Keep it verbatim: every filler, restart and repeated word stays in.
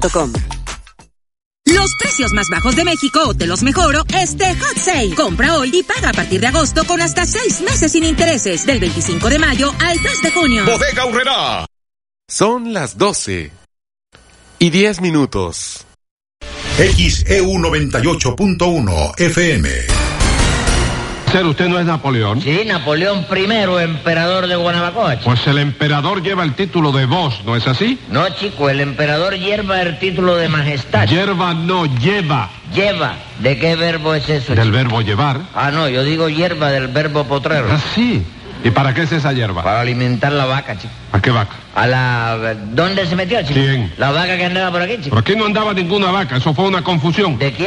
punto com. Los precios más bajos de México te los mejoro este Hot Sale. Compra hoy y paga a partir de agosto con hasta seis meses sin intereses. Del veinticinco de mayo al tres de junio. Bodega Aurrerá. Son las doce y diez minutos. X E U noventa y ocho punto uno F M. ¿Usted no es Napoleón? Sí, Napoleón primero, emperador de Guanabacoa. Pues el emperador lleva el título de vos, ¿no es así? No, chico, el emperador lleva el título de majestad. Hierba no, lleva. Lleva. ¿De qué verbo es eso? Del chico? verbo llevar. Ah, no, yo digo hierba del verbo potrero. Ah, sí. ¿Y para qué es esa hierba? Para alimentar la vaca, chico. ¿A qué vaca? A la... ¿Dónde se metió, chico? ¿Quién? La vaca que andaba por aquí, chico. Por aquí no andaba ninguna vaca, eso fue una confusión. ¿De quién?